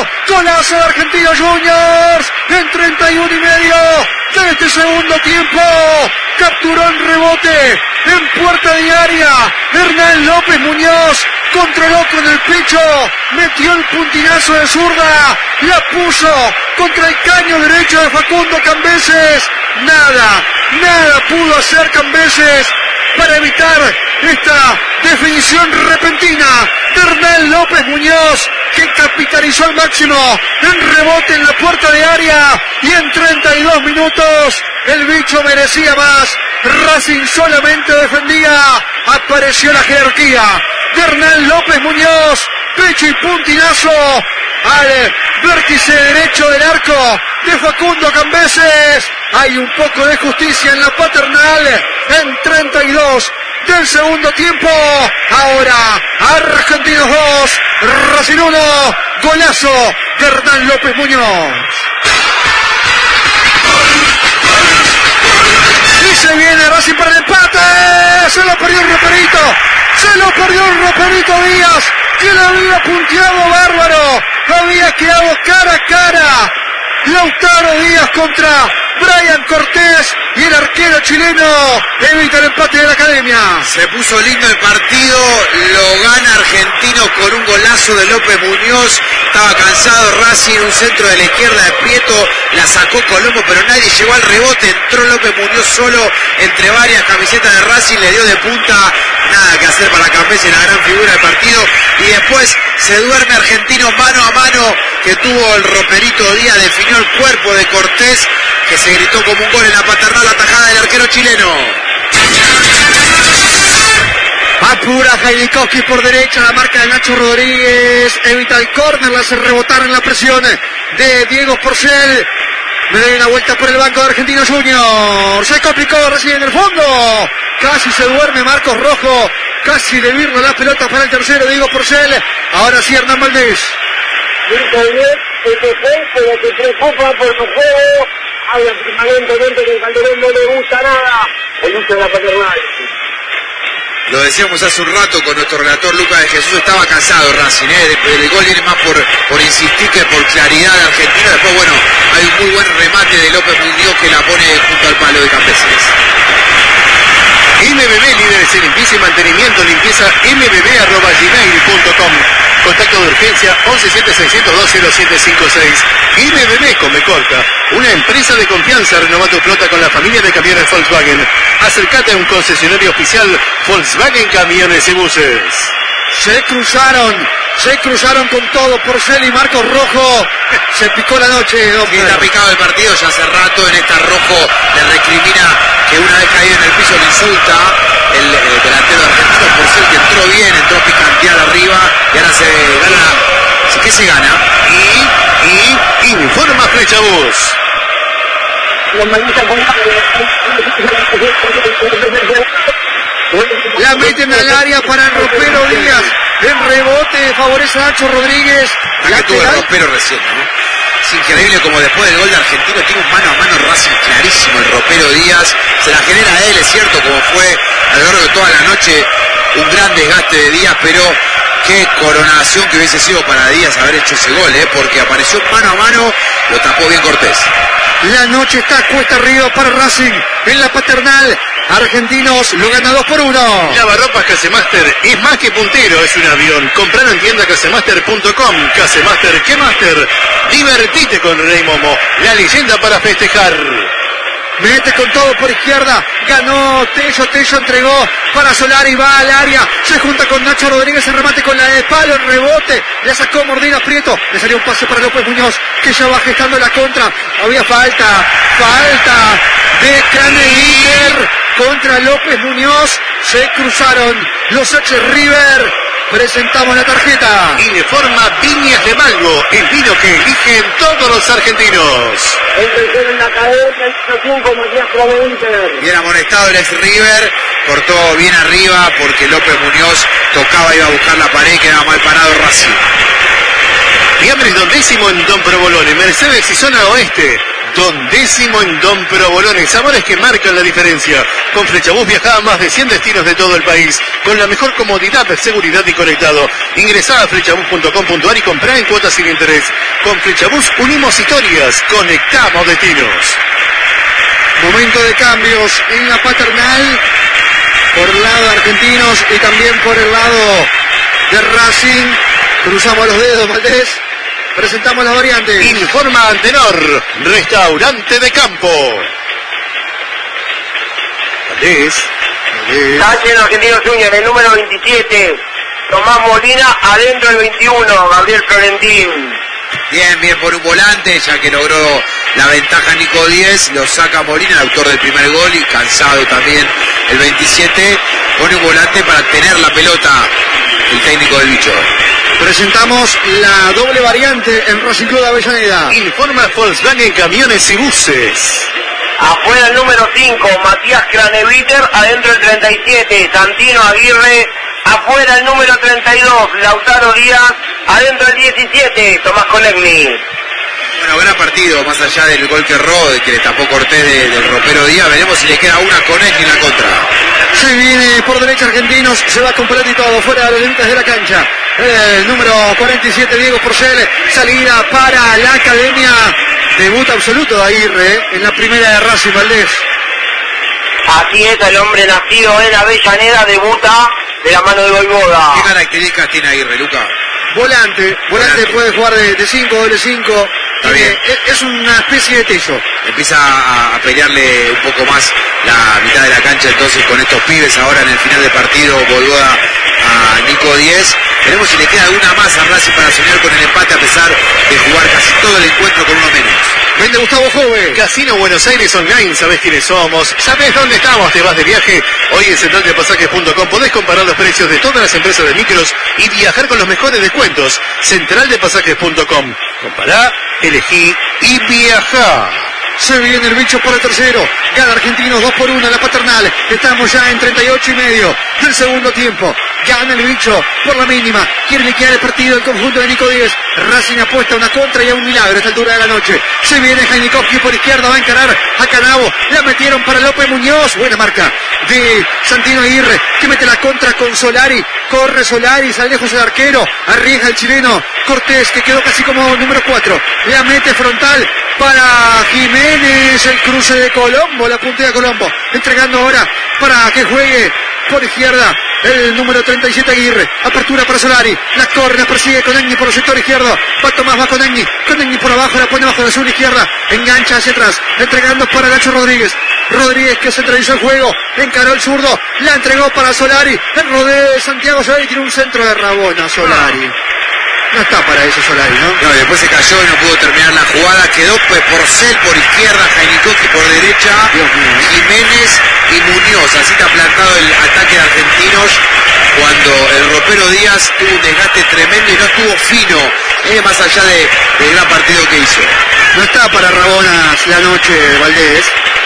Golazo de Argentinos Juniors en 31 y medio de este segundo tiempo. Capturó en rebote en puerta de área Hernán López Muñoz. Controló con el pecho, metió el puntinazo de zurda, la puso contra el caño derecho de Facundo Cambeses. Nada pudo hacer Cambeses para evitar esta definición repentina de Hernán López Muñoz, que capitalizó al máximo en rebote en la puerta de área, y en 32 minutos el bicho merecía más. Racing solamente defendía. Apareció la jerarquía de Hernán López Muñoz, pecho y puntinazo al vértice derecho del arco de Facundo Cambeses. Hay un poco de justicia en la Paternal en 32 del segundo tiempo. Ahora Argentinos 2, Racing 1. Golazo de Hernán López Muñoz. Y se viene Racing para el empate. Se lo perdió el Roperito Díaz, que lo había punteado bárbaro. Había quedado cara a cara Lautaro Díaz contra Brian Cortés, y el arquero chileno evita el empate de la Academia. Se puso lindo el partido, lo gana Argentinos con un golazo de López Muñoz. Estaba cansado Racing, un centro de la izquierda de Prieto, la sacó Colombo, pero nadie llegó al rebote. Entró López Muñoz solo entre varias camisetas de Racing, le dio de punta. Nada que hacer para Cambeses, la gran figura del partido. Y después se duerme Argentinos mano a mano, que tuvo el Roperito Díaz, definió el cuerpo de Cortés, que se gritó como un gol en la Paternal, la tajada del arquero chileno. Apura Jailikowski por derecha, la marca de Nacho Rodríguez, evita el córner, la hace rebotar en la presión de Diego Porcel. Me doy una vuelta por el banco de Argentinos Juniors. Se complicó recién en el fondo. Casi se duerme Marcos Rojo. Casi le virla la pelota para el tercero, Diego Porcel. Ahora sí Hernán Valdés. Pero se preocupa por su juego. Habla permanentemente que el Calderón no le gusta nada el uso de la Paternal. Lo decíamos hace un rato con nuestro relator Lucas de Jesús, estaba cansado Racing, el gol viene más por insistir que por claridad de Argentina. Después, bueno, hay un muy buen remate de López Muñoz que la pone junto al palo de Cambeses. MBB, líderes en limpieza y mantenimiento, limpieza mbb@gmail.com. Contacto de urgencia 1176020756. MBB con B corta, una empresa de confianza. Renova tu flota con la familia de camiones Volkswagen. Acércate a un concesionario oficial Volkswagen Camiones y Buses. Se cruzaron con todo Porcel y Marcos Rojo. Se picó la noche. Sí, está picado el partido ya hace rato. En esta Rojo le recrimina que una vez caído en el piso le insulta el delantero argentino. Porcel, que entró bien, entró a picantear arriba, y ahora se gana. ¿Qué se gana? Y informa Flecha Bus. La meten al área para el Ropero Díaz. En rebote favorece a Nacho Rodríguez. La tuvo el Ropero recién, ¿no? Es increíble como después del gol de Argentino tiene un mano a mano Racing clarísimo. El Ropero Díaz se la genera a él, es cierto, como fue a lo largo de toda la noche un gran desgaste de Díaz, pero qué coronación que hubiese sido para Díaz haber hecho ese gol, porque apareció mano a mano, lo tapó bien Cortés. La noche está cuesta arriba para Racing en la Paternal. Argentinos lo gana 2-1. Lavarropas Casemaster es más que puntero, es un avión. Compralo en tienda casemaster.com. Casemaster, ¿qué Master? Divertite con Rey Momo, la leyenda para festejar. Mete con todo por izquierda. Ganó Tello entregó para Solari, va al área. Se junta con Nacho Rodríguez, el remate con la de palo, el rebote. Le sacó Mordina Prieto. Le salió un pase para López Muñoz, que ya va gestando la contra. Había falta de Craneviter contra López Muñoz. Se cruzaron los H. River. Presentamos la tarjeta. Y de forma Viñas de Malgo, el vino que eligen todos los argentinos. Bien amonestado el ex River, cortó bien arriba porque López Muñoz tocaba, iba a buscar la pared, quedaba mal parado Racing. Fiambres Don Décimo en Don Provolone, Mercedes y zona oeste. Don Décimo en Don Provolone, sabores que marcan la diferencia. Con Flechabús viaja a más de 100 destinos de todo el país, con la mejor comodidad, seguridad y conectado. Ingresá a flechabús.com.ar y comprá en cuotas sin interés. Con Flechabús unimos historias, conectamos destinos. Momento de cambios en la Paternal, por el lado de Argentinos y también por el lado de Racing. Cruzamos los dedos, Valdés. Presentamos las variantes. Informa Antenor, restaurante de campo. Valdés. Está lleno Argentinos Junior, en el número 27. Tomás Molina, adentro el 21, Gabriel Florentín. Bien por un volante, ya que logró la ventaja Nico 10, lo saca Molina, el autor del primer gol, y cansado también el 27, pone un volante para tener la pelota el técnico del bicho. Presentamos la doble variante en Racing Club de Avellaneda. Informa Volkswagen Camiones y Buses. Afuera el número 5, Matías Craneviter, adentro el 37, Santino Aguirre. Afuera el número 32, Lautaro Díaz, adentro el 17, Tomás Colegni. Bueno, gran partido, más allá del gol que erró, que le tapó Cortés del ropero Díaz. Veremos si le queda una con él en la contra. Se viene por derecha Argentinos, se va completo y todo, fuera de los límites de la cancha. El número 47, Diego Porcel, salida para la academia. Debut absoluto de Aguirre en la primera de Racing, Valdés. Así es, el hombre nacido en Avellaneda debuta de la mano de Voivoda. ¿Qué características tiene Aguirre, Luca? Volante puede jugar de 5, doble 5. Es una especie de teso. Empieza a pelearle un poco más la mitad de la cancha entonces con estos pibes. Ahora en el final del partido Voivoda a Nico 10. Veremos si le queda alguna más a Racing para soñar con el empate a pesar de jugar casi todo el encuentro con uno menos. Vende Gustavo Jove. Casino Buenos Aires Online, sabés quiénes somos, sabés dónde estamos, te vas de viaje. Hoy en centraldepasajes.com podés comparar los precios de todas las empresas de micros y viajar con los mejores descuentos. Centraldepasajes.com. Compará, elegí y viajá. Se viene el bicho por el tercero. Gana Argentinos 2-1 en la Paternal. Estamos ya en 38,5 del segundo tiempo. Gana el bicho por la mínima. Quiere liquidar el partido el conjunto de Nico 10. Racing apuesta a una contra y a un milagro a esta altura de la noche. Se viene Jainikovski por izquierda. Va a encarar a Canavo. La metieron para López Muñoz. Buena marca de Santino Aguirre, que mete la contra con Solari. Corre Solari, sale lejos el arquero. Arriesga el chileno Cortés, que quedó casi como número 4. La mete frontal para Jiménez. El cruce de Colombo, la puntea de Colombo. Entregando ahora para que juegue por izquierda el número 37 Aguirre. Apertura para Solari. La corre, la persigue Conegni por el sector izquierdo. Va Tomás, va Conegni. Conegni por abajo, la pone bajo de su izquierda. Engancha hacia atrás. Entregando para Nacho Rodríguez. Rodríguez que centralizó el juego. Encaró el zurdo. La entregó para Solari. El rodeo de Santiago Solari tiene un centro de Rabona. Solari. No está para eso Solari, ¿no? No, después se cayó y no pudo terminar la jugada. Quedó Porcel por izquierda, Jainikovski por derecha, Jiménez y Muñoz. Así está plantado el ataque de Argentinos cuando el ropero Díaz tuvo un desgaste tremendo y no estuvo fino, más allá del gran partido que hizo. No está para Rabonas la noche, Valdés.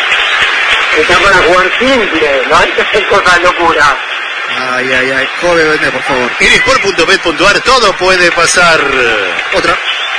Está para jugar simple, no hay que hacer cosas locuras. Ay, joven, vende, por favor. En sport.bet.ar todo puede pasar. Otra.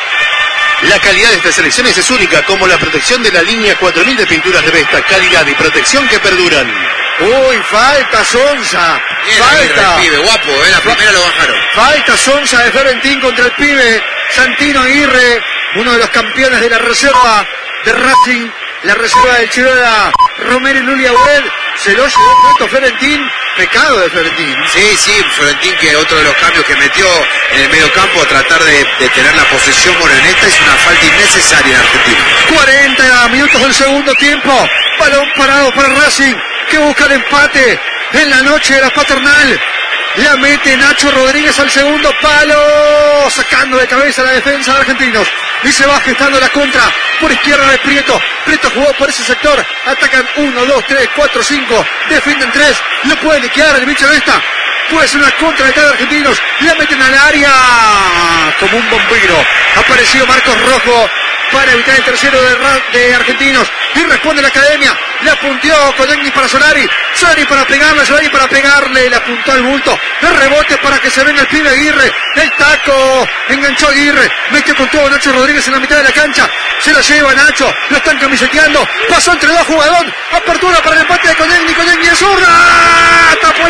La calidad de estas selecciones es única, como la protección de la línea 4000 de pinturas de Vesta. Calidad y protección que perduran. Uy, falta Sonsa. Bien, Falta. el pibe, guapo, la primera lo bajaron. Falta Sonsa de Florentín contra el pibe Santino Aguirre, uno de los campeones de la reserva de Racing. La reserva del Chirola Romero y Lulia Aurel. Se lo llevó puesto Florentín. Pecado de Florentín. Sí, Florentín, que otro de los cambios que metió en el medio campo a tratar de tener la posesión. Bueno, en esta es una falta innecesaria en Argentina. 40 minutos del segundo tiempo. Balón parado para Racing, que busca el empate en la noche de la Paternal. La mete Nacho Rodríguez al segundo palo, sacando de cabeza la defensa de Argentinos. Y se va gestando la contra por izquierda de Prieto. Prieto jugó por ese sector. Atacan 1, 2, 3, 4, 5. Defienden 3. Lo puede liquidar el bicho de esta. Puede ser una contra de cada Argentinos. La meten al área como un bombero. Apareció Marcos Rojo para evitar el tercero de Argentinos. Y responde la Academia. Le apunteó Codegni para Solari. Solari para pegarle. Le apuntó al bulto. El rebote para que se venga el pibe Aguirre. El taco. Enganchó Aguirre. Metió con todo Nacho Rodríguez en la mitad de la cancha. Se la lleva Nacho. Lo están camiseteando. Pasó entre dos jugadores. Apertura para el empate de Codegni. Codegni de zurda. Tapó el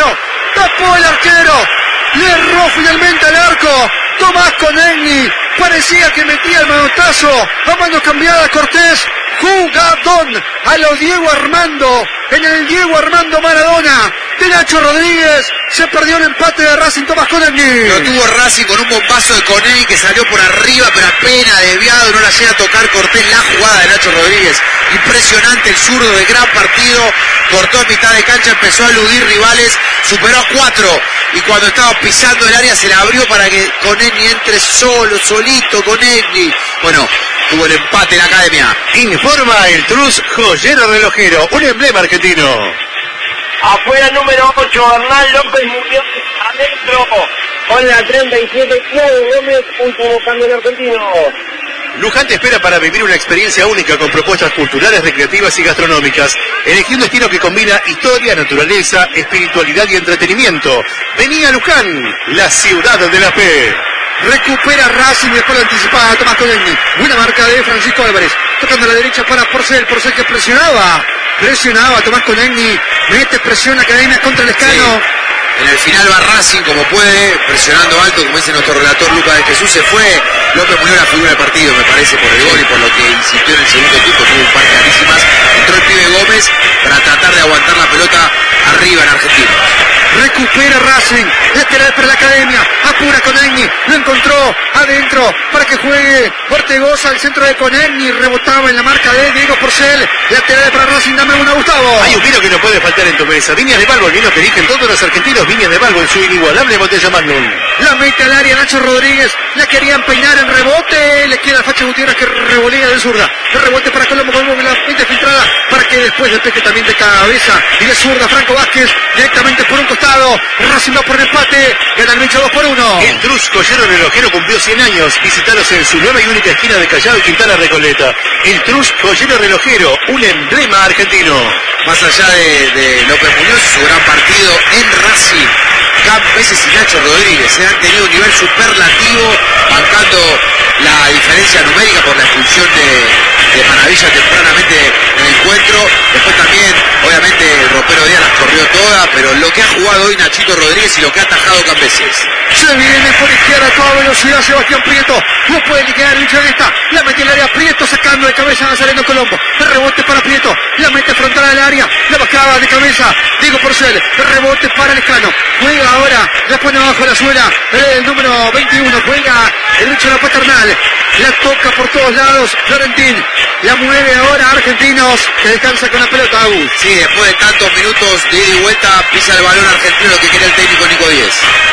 arquero. Le erró finalmente al arco. Tomás Codegni. Parecía que metía el manotazo. A mano cambiada Cortés. Jugadón a lo Diego Armando. En el Diego Armando Maradona de Nacho Rodríguez. Se perdió el empate de Racing. Tomás Codegni. Lo tuvo Racing con un bombazo de Codegni que salió por arriba, pero apenas desviado. No la llega a tocar Cortés. La jugada de Nacho Rodríguez. Impresionante el zurdo de gran partido. Cortó en mitad de cancha, empezó a eludir rivales. Superó a 4. Y cuando estaba pisando el área se la abrió para que Codegni entre solito Codegni. Bueno, tuvo el empate en la Academia. Informa el Trus Joyero Relojero, un emblema argentino. Afuera el número 8, Hernán López Muñoz, adentro con la 37, Claudio Gómez, último cambio de Argentino. Luján te espera para vivir una experiencia única con propuestas culturales, recreativas y gastronómicas. Elegí un destino que combina historia, naturaleza, espiritualidad y entretenimiento. Vení a Luján, la ciudad de la fe. Recupera Racing después de anticipada Tomás Codegni. Buena marca de Francisco Álvarez. Tocando a la derecha para Porcel que presionaba Tomás Codegni. Mete presión Academia contra el Escano. Sí. En el final va Racing como puede, presionando alto, como dice nuestro relator Lucas de Jesús. Se fue López Muñoz la figura del partido, me parece, por el gol y por lo que insistió en el segundo tiempo. Tuvo un par clarísimas. Entró el pibe Gómez para tratar de aguantar la pelota arriba en Argentina. Recupera Racing, lateral para la Academia, apura Codegni, lo encontró adentro para que juegue Ortegoza al centro de Codegni, rebotaba en la marca de Diego Porcel, lateral para Racing, dame una Gustavo. Hay un vino que no puede faltar en tu mesa, Viñas de Balbo, el vino que eligen todos los argentinos, Viñas de Balbo en su inigualable botella Magnum. La mete al área Nacho Rodríguez, la querían peinar en rebote, le queda Facha Gutiérrez que revolea de zurda, el rebote para Colombo, la mente filtrada para que después despeje también de cabeza y de zurda Franco Vázquez, directamente por un costado. Racing va por el empate, gana el Mincho 2-1. El Trus Joyero Relojero cumplió 100 años. Visítalos en su nueva y única esquina de Callao y Quintana Recoleta. El Trus Joyero Relojero, un emblema argentino. Más allá de López Muñoz, su gran partido en Racing, Campeses y Nacho Rodríguez han tenido un nivel superlativo, bancando la diferencia numérica por la expulsión de Maravilla tempranamente en el encuentro. Después también, obviamente, el ropero Díaz las corrió todas, pero lo que ha jugado hoy Nachito Rodríguez y lo que ha atajado Campeses. Se viene por izquierda a toda velocidad Sebastián Prieto, no puede liquidar el hincha de esta, la mete en el área Prieto sacando de cabeza a Nazareno Colombo, el rebote para Prieto, la mete frontal al área, la bajada de cabeza, Diego Porcel, el rebote para el Escano, juega ahora, la pone abajo la suela, el número 21, juega el hincha de la Paternal, la toca por todos lados, Florentín, la mueve ahora Argentinos, que descansa con la pelota, Agus. Sí, después de tantos minutos de ida y vuelta, pisa el balón argentino, lo que quería el técnico Nico Díez.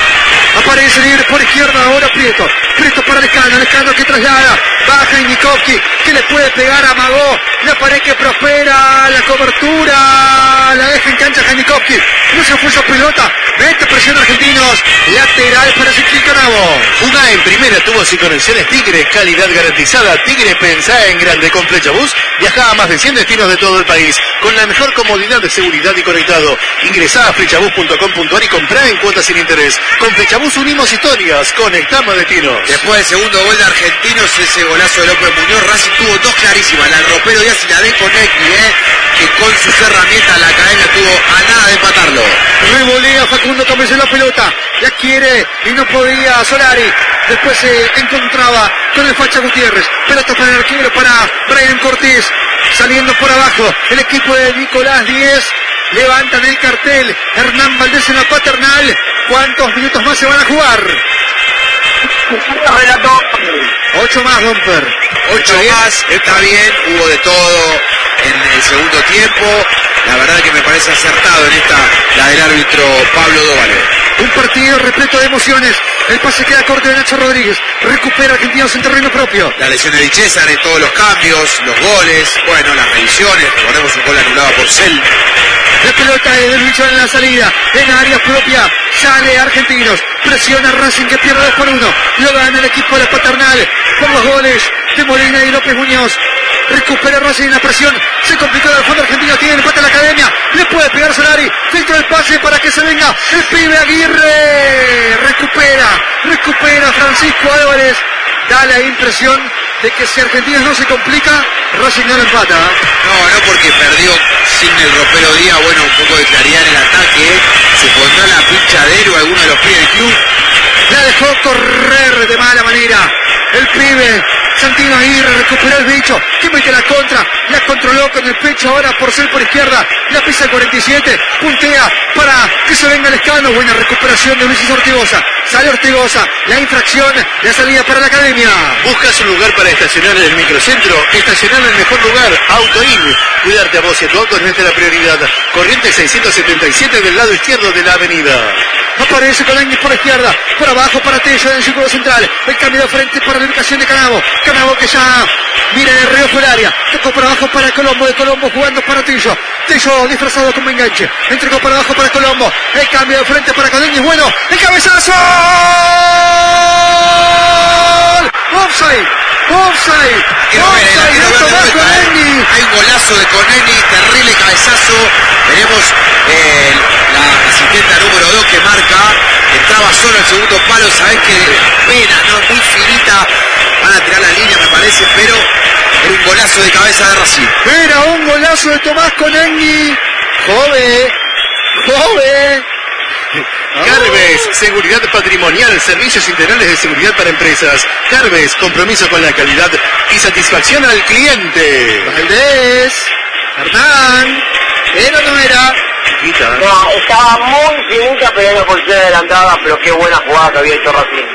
Aparece libre por izquierda ahora Prieto para el Escano que traslada, baja Inikovsky, que le puede pegar a Magó, la pared que prospera, la cobertura, la deja en cancha Inikovsky, no se fue esa pelota, mete presión Argentinos, lateral para Ezequiel Canavo. Jugá en primera, tuvo sin conexiones Tigre, calidad garantizada. Tigre, pensá en grande. Con Flechabús viajá a más de 100 destinos de todo el país, con la mejor comodidad de seguridad y conectado. Ingresá a flechabús.com.ar y comprá en cuotas sin interés. Con Flechabús unimos historias, conectamos destinos. Después del segundo gol de Argentinos, ese golazo de López Muñoz, Racing tuvo dos clarísimas, la del ropero Díaz y la de Conecti, que con sus herramientas la Academia tuvo a nada de empatarlo. Revolea Facundo Gómez en la pelota, la quiere y no podía Solari, después se encontraba con el Facha Gutiérrez, pelota para el arquero, para Brian Cortés, saliendo por abajo, el equipo de Nicolás Díez, levantan el cartel, Hernán Valdés en la Paternal, ¿cuántos minutos más se van a jugar? 8 más, Domper. 8 más, está bien, hubo de todo en el segundo tiempo. La verdad que me parece acertado en esta, la del árbitro Pablo Dóvalo. Un partido repleto de emociones. El pase queda corto de Nacho Rodríguez. Recupera Argentinos en terreno propio. La lesión de Di Cesare, todos los cambios, los goles, bueno, las revisiones. Recordemos un gol anulado por Cel. La pelota es del bicho en la salida. En área propia. Sale Argentinos. Presiona Racing que pierde 2-1. Lo gana el equipo de la Paternal. por los goles de Molina y López Muñoz. Recupera Racing en la presión. Se complicó el fondo argentino. Tiene el empate en la academia. Le puede pegar Solari. Filtra el pase para que se venga el pibe Aguirre. Recupera Francisco Álvarez. Da la impresión de que si Argentinos no se complica, Racing no lo empata. No, porque perdió sin el ropero Díaz. Bueno, un poco de claridad en el ataque. Se pondrá la pinchadero alguno de los pibes del club. La dejó correr de mala manera. El pibe Santino Aguirre recuperó el bicho, que mete la contra, la controló con el pecho ahora por ser por izquierda, la pisa el 47, puntea para que se venga el escano. Buena recuperación de Luis Ortigosa. Sale Ortigosa, la infracción, la salida para la academia. ¿Buscas un lugar para estacionar en el microcentro? Estacionar en el mejor lugar, Autoin. Cuidarte a vos y a tu auto es nuestra prioridad. Corriente 677 del lado izquierdo de la avenida. Aparece con Ángel por la izquierda, por abajo para Tello en el círculo central. El cambio de frente para la ubicación de Canavo. Canavo que ya mira el río por el área. Tocó por abajo para Colombo, de Colombo jugando para Tello. Tello disfrazado como enganche. Entregó por abajo para Colombo. El cambio de frente para Codeñi, bueno. El cabezazo. Offside. Hay un golazo de Conelli, terrible cabezazo. Tenemos la asistente número 2 que marca. Entraba solo el segundo palo. Sabés que pena, ¿no? Muy finita. Van a tirar la línea, me parece, pero era un golazo de cabeza de Racing. Era un golazo de Tomás Conelli. Jove. Carves, seguridad patrimonial, servicios integrales de seguridad para empresas. Carves, compromiso con la calidad y satisfacción al cliente. Valdés, Hernán, ¿era o no era? Chiquita. No, estaba muy finita pegando la posición adelantada, pero qué buena jugada que había hecho Racing.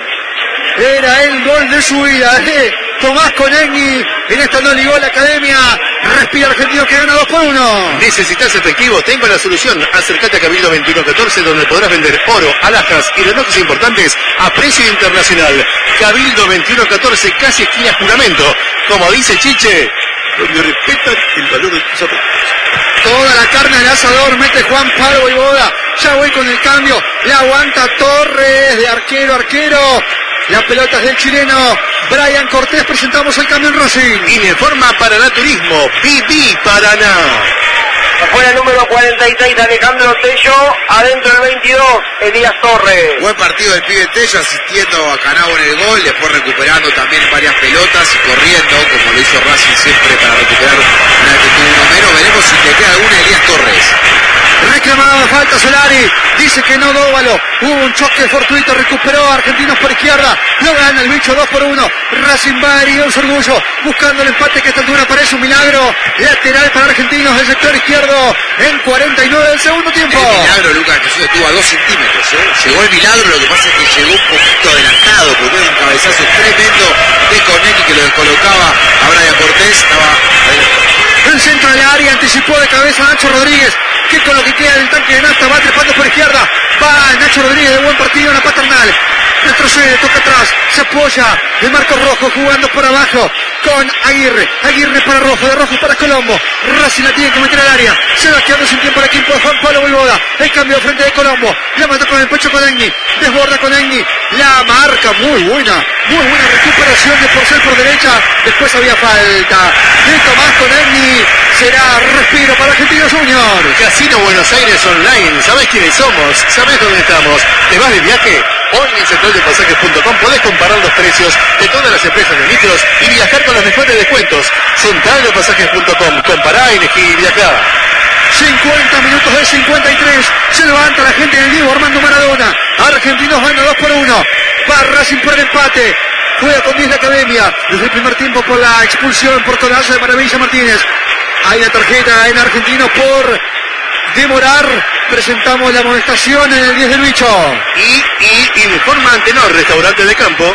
Era el gol de su vida, Tomás Conegni, en esta no ligó la academia. Respira Argentino que gana 2-1. ¿Necesitas efectivo? Tengo la solución. Acércate a Cabildo 2114, donde podrás vender oro, alhajas y relojes importantes a precio internacional. Cabildo 2114, casi esquina Juramento. Como dice Chiche, donde respetan el valor de tus zapatos. Toda la carne al asador, mete Juan Pablo Voivoda. Ya voy con el cambio. La aguanta Torres, de arquero. La pelota es del chileno Brian Cortés. Presentamos el cambio en Racing. Informa Paraná Turismo, BB Paraná. Afuera el número 46, Alejandro Tello. Adentro el 22, Elías Torres. Buen partido del pibe Tello, asistiendo a Canavo en el gol, después recuperando también varias pelotas y corriendo, como lo hizo Racing siempre para recuperar una vez que tuvo uno menos. Veremos si te queda alguna Elías Torres. Reclamaba falta Solari, dice que no Dóvalo. Hubo un choque fortuito, recuperó a Argentinos por izquierda. Lo gana el bicho 2-1. Racing va herido su orgullo, buscando el empate que a esta altura parece un milagro. Lateral para Argentinos del sector izquierdo en 49 del segundo tiempo. El milagro, Lucas, Jesús estuvo a 2 centímetros. Llegó el milagro, lo que pasa es que llegó un poquito adelantado, porque era un cabezazo tremendo de Conelli que lo descolocaba a Brian Cortés. Estaba el centro del área, anticipó de cabeza Nacho Rodríguez, que con lo que queda del tanque de nafta va trepando por izquierda. Va Nacho Rodríguez de buen partido en la paternal. Retrocede, toca atrás, se apoya de Marcos Rojo jugando por abajo con Aguirre. Aguirre para Rojo, de Rojo para Colombo. Racing la tiene que meter al área. Se va quedando sin tiempo el equipo de Juan Pablo Voivoda. El cambio de frente de Colombo. La mató con el pecho con Engi. Desborda con Engi. La marca muy buena recuperación de Porcel por derecha. Después había falta de Tomás con Engi. Será respiro para Argentinos Juniors. Casino Buenos Aires Online. ¿Sabés quiénes somos? ¿Sabés dónde estamos? ¿Te vas de viaje? Hoy en centraldepasajes.com podés comparar los precios de todas las empresas de micros y viajar con los mejores descuentos. Centraldepasajes.com. Compará, elegí y viajá. 50 minutos de 53. Se levanta la gente del Diego Armando Maradona. Argentinos van a 2-1. Va Racing por el empate. Juega con 10 la academia. Desde el primer tiempo por la expulsión por codazo de Maravilla Martínez. Hay una tarjeta en Argentino por demorar. Presentamos la amonestación en el 10 del bicho. Y informa Antenor, restaurante de campo.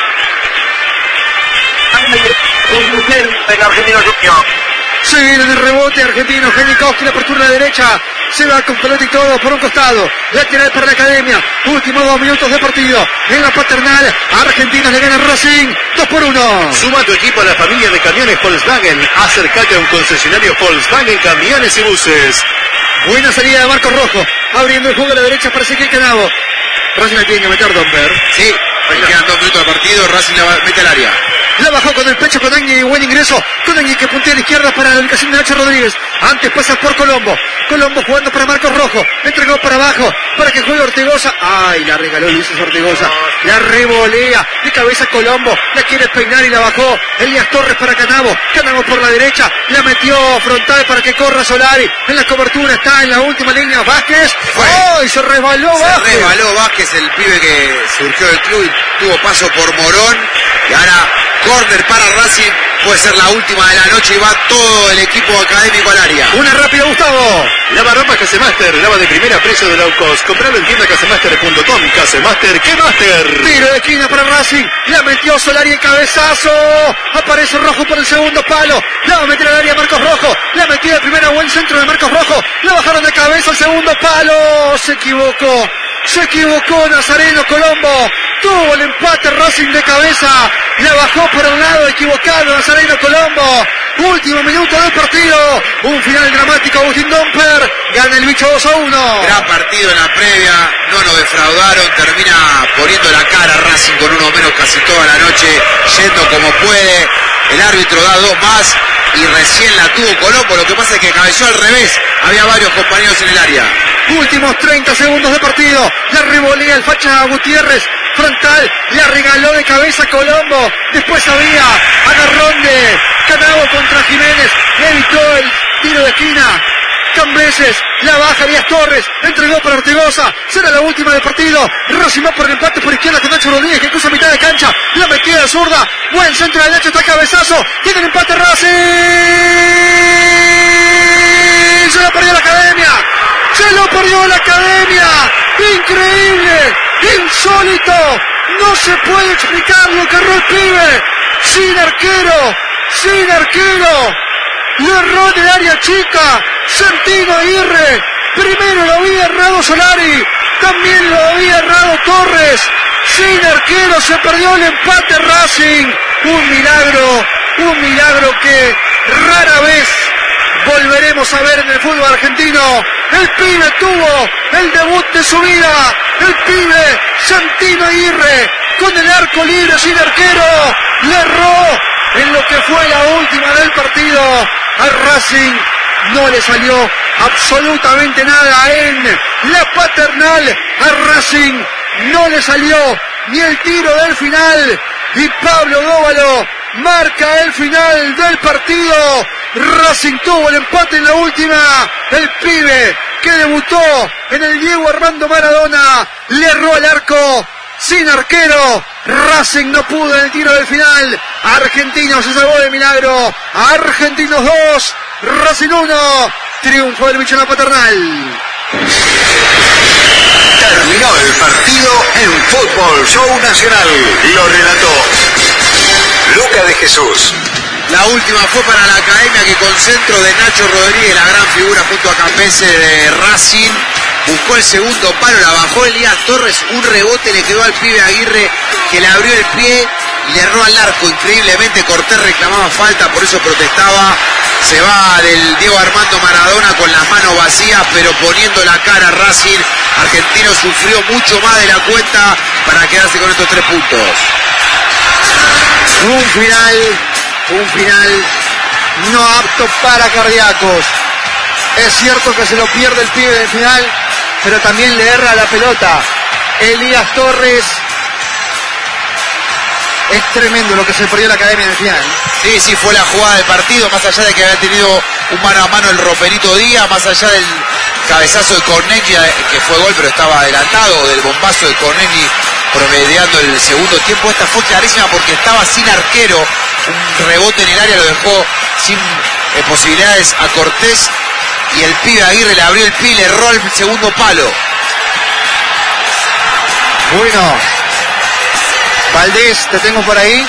En Argentino Junior. Se viene en el rebote Argentino, Genikowski, la apertura de la derecha. Se va con pelota y todo por un costado. Lateral para la academia. Últimos 2 minutos de partido. En la paternal, Argentinos le gana Racing 2-1. Suma tu equipo a la familia de camiones Volkswagen. Acércate a un concesionario Volkswagen Camiones y Buses. Buena salida de Marcos Rojo. Abriendo el juego a la derecha para Ezequiel Canavo. Racing la tiene que meter Domper. Sí, quedan 2 minutos de partido. Racing la mete al área. La bajó con el pecho con Agni, buen ingreso. Con Agni que puntea a la izquierda para la ubicación de Nacho Rodríguez. Antes pasa por Colombo. Colombo jugando para Marcos Rojo. Entregó para abajo para que juegue Ortegoza. Ay, la regaló Luis Ortegoza. La revolea de cabeza Colombo. La quiere peinar y la bajó. Elías Torres para Canavo. Canavo por la derecha. La metió frontal para que corra Solari. En la cobertura está en la última línea Vázquez. ¡Ay! Se resbaló Vázquez. Se resbaló Vázquez, el pibe que surgió del club y tuvo paso por Morón. Y ahora córner para Racing. Puede ser la última de la noche y va todo el equipo académico al área. Una rápida, Gustavo. Lavarropas Casemaster, lava de primera a precio de low cost. Compralo en tienda casemaster.com. Casemaster, ¿qué master? Tiro de esquina para Racing. La metió Solari el cabezazo. Aparece Rojo por el segundo palo. La va a meter al área Marcos Rojo. La metió de primera, buen centro de Marcos Rojo. La bajaron de cabeza al segundo palo. Se equivocó Nazareno Colombo. Tuvo el empate Racing de cabeza. La bajó por un lado, equivocado Nazareno Colombo. Último minuto del partido. Un final dramático. Agustín Domper gana el bicho 2-1. Gran partido en la previa. No nos defraudaron. Termina poniendo la cara Racing con uno menos casi toda la noche. Yendo como puede. El árbitro da dos más. Y recién la tuvo Colombo. Lo que pasa es que cabeceó al revés. Había varios compañeros en el área. Últimos 30 segundos de partido. La revolea el facha Gutiérrez. Frontal. La regaló de cabeza Colombo. Después había agarrón de Canavo contra Jiménez. Le evitó el tiro de esquina. Cambeses, la baja Elías Torres, entregó para Ortegoza, será la última del partido. Racing va por el empate por izquierda con Nacho Rodríguez que cruza mitad de cancha, la metida de zurda, buen centro de derecho, está cabezazo, tiene el empate Racing. Se lo perdió la academia, increíble, insólito, no se puede explicar lo que erró el pibe, sin arquero. Le erró en el área chica. Santino Aguirre. Primero lo había errado Solari. También lo había errado Torres. Sin arquero se perdió el empate Racing. Un milagro que rara vez volveremos a ver en el fútbol argentino. El pibe tuvo el debut de su vida. El pibe Santino Aguirre con el arco libre sin arquero. Le erró en lo que fue la última del partido. A Racing no le salió absolutamente nada en la Paternal. A Racing no le salió ni el tiro del final. Y Pablo Dóvalo marca el final del partido. Racing tuvo el empate en la última. El pibe que debutó en el Diego Armando Maradona le erró al arco. Sin arquero, Racing no pudo en el tiro del final. Argentinos se salvó de milagro. Argentinos 2, Racing 1. Triunfo del bicho en la Paternal. Terminó el partido en Fútbol Show Nacional. Lo relató Luca de Jesús. La última fue para la academia que con centro de Nacho Rodríguez, la gran figura junto a Campese de Racing. Buscó el segundo palo, la bajó Elías Torres, un rebote le quedó al pibe Aguirre que le abrió el pie y le erró al arco. Increíblemente Cortés reclamaba falta, por eso protestaba. Se va del Diego Armando Maradona con las manos vacías, pero poniendo la cara Racing. Argentino sufrió mucho más de la cuenta para quedarse con estos 3 puntos. Un final no apto para cardíacos. Es cierto que se lo pierde el pibe del final, pero también le erra la pelota. Elías Torres. Es tremendo lo que se perdió la academia en el final. Sí, fue la jugada del partido, más allá de que había tenido un mano a mano el Roperito Díaz, más allá del cabezazo de Corneggi, que fue gol pero estaba adelantado, del bombazo de Corneggi promediando el segundo tiempo. Esta fue clarísima porque estaba sin arquero, un rebote en el área lo dejó sin posibilidades a Cortés y el pibe Aguirre le abrió el pie y le erró el segundo palo. Bueno, Valdés, te tengo por ahí.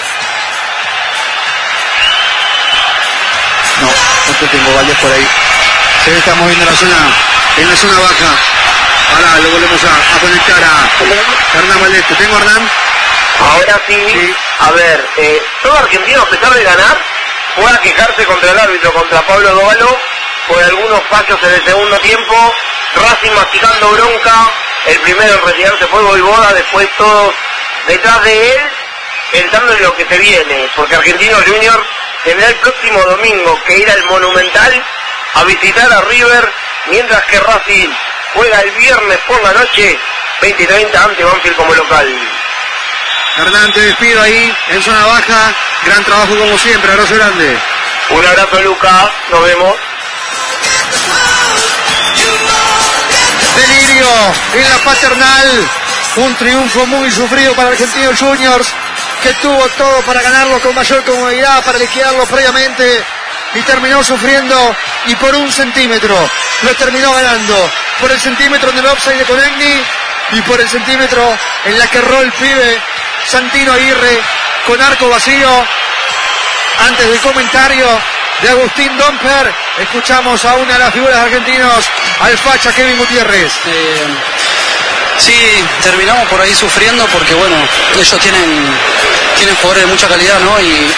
No te tengo, Valdés, por ahí. Se está moviendo en la zona baja. Ahora lo volvemos a conectar a Hernán Valdés. ¿Te tengo, Hernán? Ahora sí. A ver, todo argentino, a pesar de ganar, fue a quejarse contra el árbitro, contra Pablo Dóvalo, por algunos fallos en el segundo tiempo. Racing masticando bronca. El primero en retirarse fue Voivoda, después todos detrás de él. pensando en lo que se viene, porque Argentinos Juniors tendrá el próximo domingo que ir al Monumental a visitar a River, mientras que Racing juega el viernes por la noche 20:30 ante Banfield como local. Hernán, te despido ahí en zona baja, gran trabajo como siempre, abrazo grande. Un abrazo, Luca, nos vemos. Delirio en la Paternal, un triunfo muy sufrido para Argentinos Juniors, que tuvo todo para ganarlo con mayor comodidad, para liquidarlo previamente, y terminó sufriendo, y por 1 centímetro lo terminó ganando, por el centímetro en el offside de Conegni, y por el centímetro en la que erró el pibe Santino Aguirre con arco vacío. Antes del comentario de Agustín Domper, escuchamos a una de las figuras argentinos, al facha Kevin Gutiérrez. Sí, terminamos por ahí sufriendo porque, bueno, ellos tienen jugadores de mucha calidad, ¿no? Y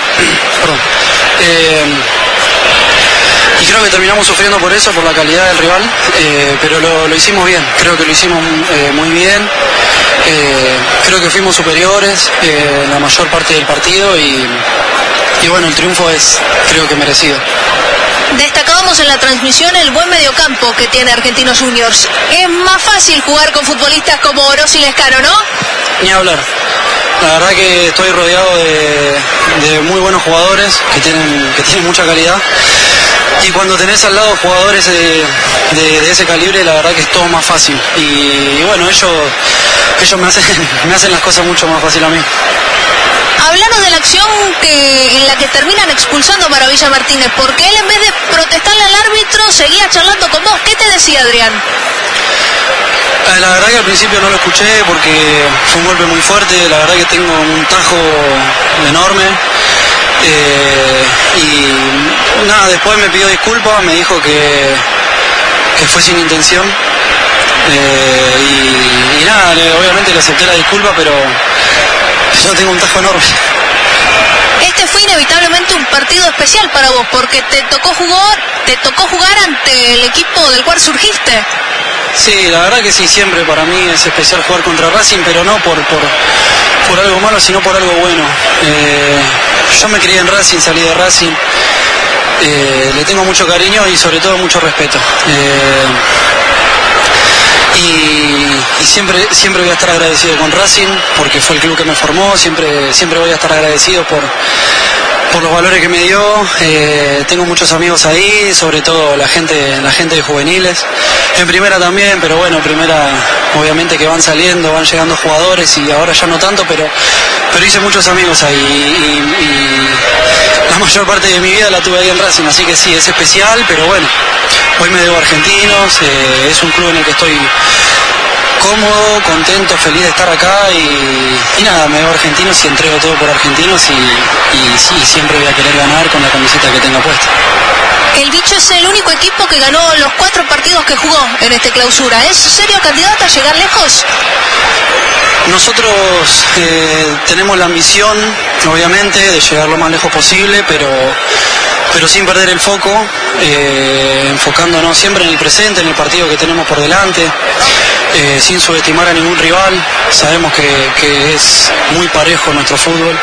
creo que terminamos sufriendo por eso, por la calidad del rival, pero lo hicimos bien, creo que lo hicimos muy bien, creo que fuimos superiores la mayor parte del partido y bueno, el triunfo es, creo que merecido. Destacábamos en la transmisión el buen mediocampo que tiene Argentinos Juniors. Es más fácil jugar con futbolistas como Oroz y Lescano, ¿no? Ni hablar. La verdad que estoy rodeado de muy buenos jugadores que tienen mucha calidad. Y cuando tenés al lado jugadores de ese calibre, la verdad que es todo más fácil. Y bueno, ellos me hacen las cosas mucho más fácil a mí. Hablaron de la acción en la que terminan expulsando a Maravilla Martínez, porque él, en vez de protestarle al árbitro, seguía charlando con vos. ¿Qué te decía, Adrián? La verdad que al principio no lo escuché porque fue un golpe muy fuerte. La verdad que tengo un tajo enorme. Y nada, después me pidió disculpas, me dijo que fue sin intención. Y nada, obviamente le acepté la disculpa, pero yo tengo un tajo enorme. Este fue inevitablemente un partido especial para vos, porque te tocó jugar ante el equipo del cual surgiste. Sí, la verdad que sí, siempre para mí es especial jugar contra Racing, pero no por algo malo, sino por algo bueno. Yo me crié en Racing, salí de Racing, le tengo mucho cariño y sobre todo mucho respeto. Y siempre voy a estar agradecido con Racing porque fue el club que me formó, siempre voy a estar agradecido por los valores que me dio. Tengo muchos amigos ahí, sobre todo la gente de juveniles, en primera también, pero bueno, en primera obviamente que van llegando jugadores y ahora ya no tanto, pero hice muchos amigos ahí y la mayor parte de mi vida la tuve ahí en Racing, así que sí, es especial, pero bueno, hoy me debo a Argentinos, es un club en el que estoy cómodo, contento, feliz de estar acá y nada, me debo a Argentinos y entrego todo por Argentinos y siempre voy a querer ganar con la camiseta que tenga puesta. El Bicho es el único equipo que ganó los 4 partidos que jugó en este clausura. ¿Es serio candidato a llegar lejos? Nosotros tenemos la ambición, obviamente, de llegar lo más lejos posible, pero sin perder el foco, enfocándonos siempre en el presente, en el partido que tenemos por delante, sin subestimar a ningún rival. Sabemos que es muy parejo nuestro fútbol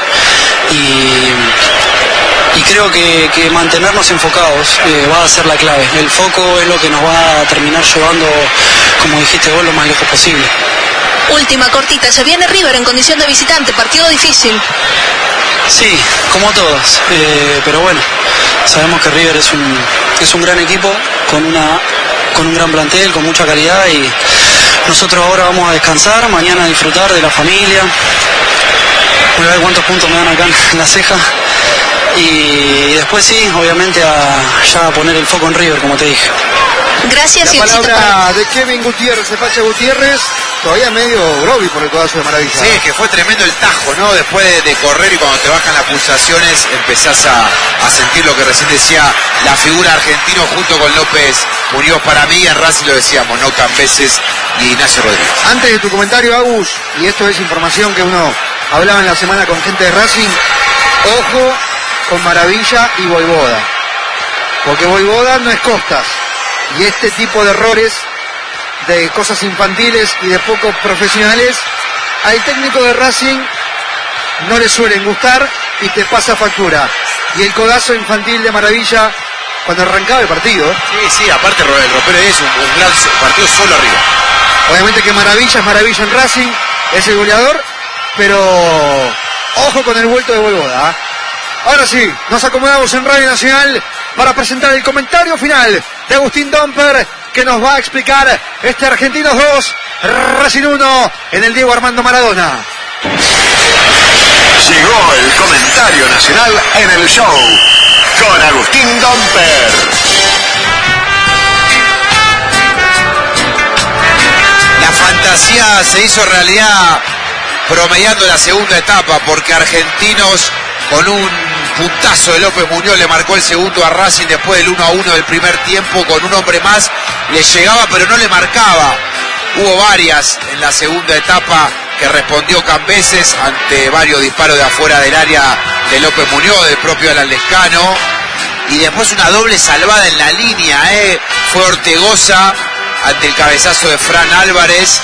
y creo que mantenernos enfocados va a ser la clave. El foco es lo que nos va a terminar llevando, como dijiste vos, lo más lejos posible. Última, cortita, se viene River en condición de visitante, partido difícil. Sí, como todos, pero bueno, sabemos que River es un gran equipo, con un gran plantel, con mucha calidad y nosotros ahora vamos a descansar, mañana a disfrutar de la familia. Voy a ver cuántos puntos me dan acá en la ceja. Y después sí, obviamente ya a poner el foco en River, como te dije. Gracias. La palabra de Kevin Gutiérrez, de Facha Gutiérrez, todavía medio groggy por el codazo de Maravilla. Sí, es que fue tremendo el tajo, ¿no? Después de correr y cuando te bajan las pulsaciones empezás a sentir lo que recién decía la figura argentino junto con López Muñoz. Para mí en Racing lo decíamos, no Cambeses y Ignacio Rodríguez. Antes de tu comentario, Agus, y esto es información que uno hablaba en la semana con gente de Racing, ojo con Maravilla y Voivoda, porque Voivoda no es Costas, y este tipo de errores, de cosas infantiles y de poco profesionales, al técnico de Racing no le suelen gustar y te pasa factura. Y el codazo infantil de Maravilla cuando arrancaba el partido. Sí, aparte el ropero es un gran partido solo arriba. Obviamente que Maravilla es Maravilla en Racing, es el goleador, pero ojo con el vuelto de Voivoda. Ahora sí, nos acomodamos en Radio Nacional para presentar el comentario final de Agustín Domper, que nos va a explicar este Argentinos 2, Racing 1 en el Diego Armando Maradona. Llegó el comentario nacional en el show con Agustín Domper. La fantasía se hizo realidad promediando la segunda etapa, porque Argentinos con un puntazo de López Muñoz le marcó el segundo a Racing después del 1-1 del primer tiempo. Con un hombre más le llegaba pero no le marcaba. Hubo varias en la segunda etapa que respondió Cambeses ante varios disparos de afuera del área de López Muñoz, del propio Alan Lescano, y después una doble salvada en la línea, fue Ortegoza ante el cabezazo de Fran Álvarez,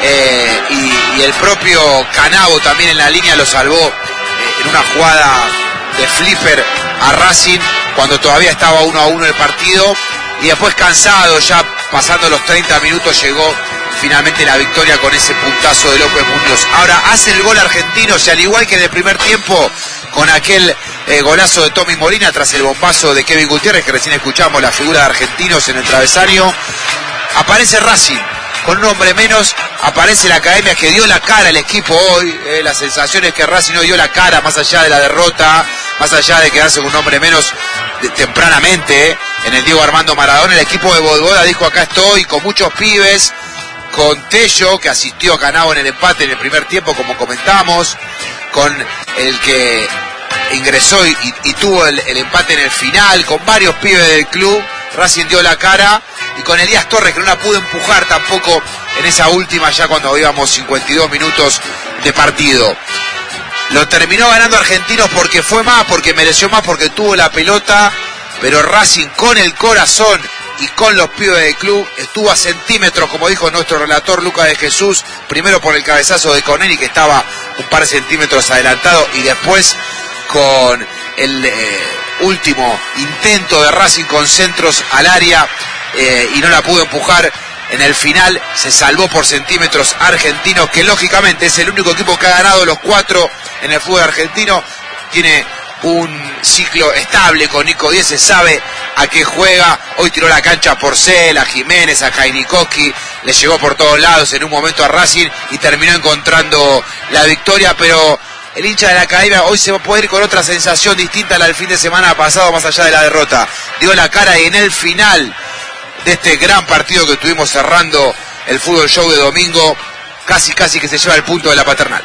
y el propio Canavo también en la línea lo salvó en una jugada de flipper a Racing cuando todavía estaba 1-1 el partido, y después cansado, ya pasando los 30 minutos, llegó finalmente la victoria con ese puntazo de López Muñoz. Ahora hace el gol Argentinos, y al igual que en el primer tiempo con aquel golazo de Tommy Molina tras el bombazo de Kevin Gutiérrez, que recién escuchamos la figura de Argentinos en el travesaño, aparece Racing con un hombre menos, aparece la academia que dio la cara al equipo hoy. La sensación es que Racing hoy dio la cara, más allá de la derrota, más allá de quedarse con un hombre menos tempranamente en el Diego Armando Maradona. El equipo de Voivoda dijo: acá estoy, con muchos pibes, con Tello, que asistió a Canavo en el empate en el primer tiempo, como comentamos, con el que ingresó y tuvo el empate en el final, con varios pibes del club. Racing dio la cara, y con Elías Torres, que no la pudo empujar tampoco en esa última, ya cuando íbamos 52 minutos de partido. Lo terminó ganando Argentinos porque fue más, porque mereció más, porque tuvo la pelota, pero Racing con el corazón y con los pibes del club estuvo a centímetros, como dijo nuestro relator Lucas de Jesús, primero por el cabezazo de Conelli, que estaba un par de centímetros adelantado, y después con el último intento de Racing con centros al área, y no la pudo empujar. En el final se salvó por centímetros Argentinos, que lógicamente es el único equipo que ha ganado los 4 en el fútbol argentino. Tiene un ciclo estable con Nico Díez, se sabe a qué juega. Hoy tiró la cancha a Porcel, a Jiménez, a Kainikowski, le llegó por todos lados en un momento a Racing y terminó encontrando la victoria. Pero el hincha de la academia hoy se va a poder ir con otra sensación distinta a la del fin de semana pasado, más allá de la derrota. Dio la cara, y en el final de este gran partido que estuvimos cerrando el Fútbol Show de domingo, casi que se lleva el punto de la Paternal.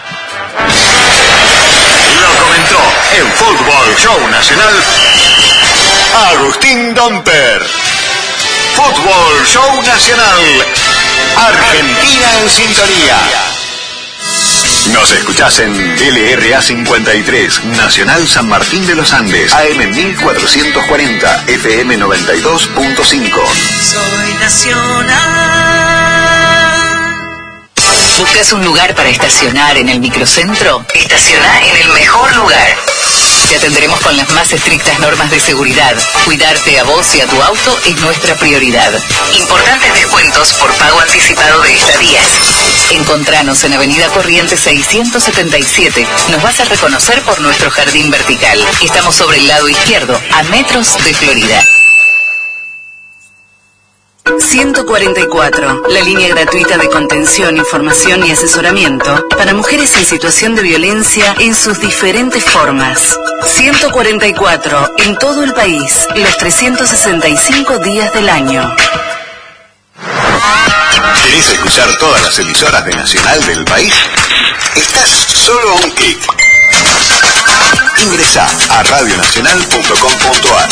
Lo comentó en Fútbol Show Nacional Agustín Domper. Fútbol Show Nacional, Argentina en sintonía. Nos escuchás en LRA 53, Nacional San Martín de los Andes, AM 1440, FM 92.5. Soy Nacional. ¿Buscas un lugar para estacionar en el microcentro? Estaciona en el mejor lugar. Te atenderemos con las más estrictas normas de seguridad. Cuidarte a vos y a tu auto es nuestra prioridad. Importantes descuentos por pago anticipado de estadías. Encontranos en Avenida Corrientes 677. Nos vas a reconocer por nuestro jardín vertical. Estamos sobre el lado izquierdo, a metros de Florida. 144, la línea gratuita de contención, información y asesoramiento para mujeres en situación de violencia en sus diferentes formas. 144, en todo el país, los 365 días del año. ¿Querés escuchar todas las emisoras de Nacional del país? Estás solo a un clic. Ingresá a radionacional.com.ar.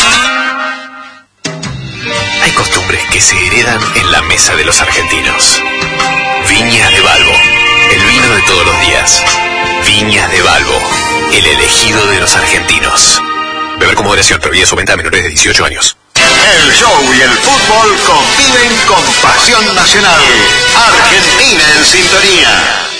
Hay costumbres que se heredan en la mesa de los argentinos. Viñas de Balbo, el vino de todos los días. Viñas de Balbo, el elegido de los argentinos. Beber con moderación, prohibida su venta a menores de 18 años. El show y el fútbol conviven con pasión nacional. Argentina en sintonía.